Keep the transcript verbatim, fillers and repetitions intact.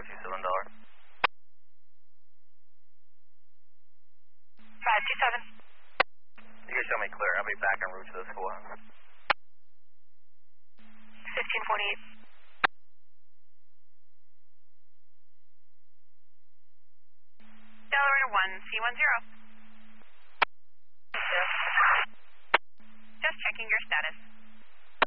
five two seven dollar. five two seven. You can show me clear. I'll be back en route to the school. fifteen forty-eight. Delaware one, C one zero. Just checking your status.